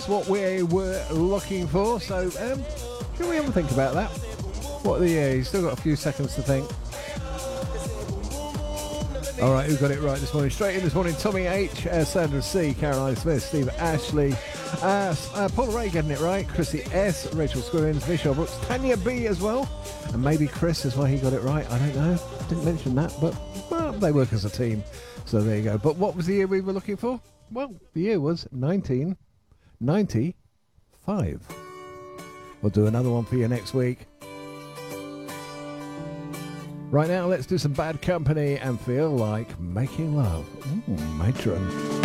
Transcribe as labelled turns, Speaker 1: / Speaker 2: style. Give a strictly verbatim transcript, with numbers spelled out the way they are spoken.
Speaker 1: what we were looking for. So, um, can we have a think about that? What the year? You've still got a few seconds to think. All right, who got it right this morning? Straight in this morning, Tommy H, uh, Sandra C, Caroline Smith, Steve Ashley, uh, uh, Paula Ray getting it right, Chrissy S, Rachel Squirrins, Michelle Brooks, Tanya B as well, and maybe Chris as well, he got it right. I don't know, didn't mention that, but well, they work as a team, so there you go. But what was the year we were looking for? Well, the year was nineteen ninety-five. We'll do another one for you next week. Right now, let's do some Bad Company and Feel Like Making Love. Ooh, matron.